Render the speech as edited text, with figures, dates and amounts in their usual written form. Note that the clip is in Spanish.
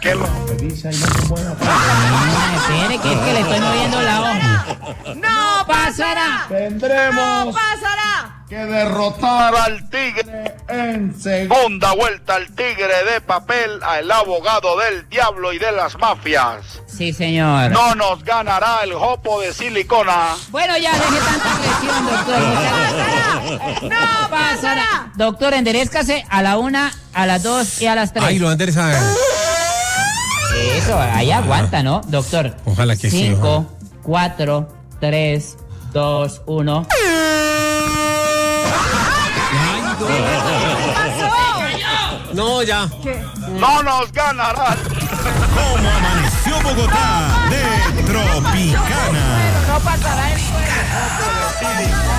¿Qué lo dice ahí? No es buena. Espere, que es que le estoy moviendo la hoja. ¡No pasará! Tendremos ¡No pasará! que derrotar al Tigre en segunda vuelta al Tigre de papel, al abogado del diablo y de las mafias. Sí, señor. No nos ganará el jopo de silicona. Bueno, ya deje tanta presión, doctor. ¡No pasará! Doctor, enderezcase a la 1, a las 2 y a las 3. Ahí lo endereza. Eso, ahí aguanta, ¿no, doctor? Ojalá que sí. 5, 4, 3, 2, 1. No, ya. No nos ganará. ¿Cómo amaneció Bogotá de Tropicana? No pasará el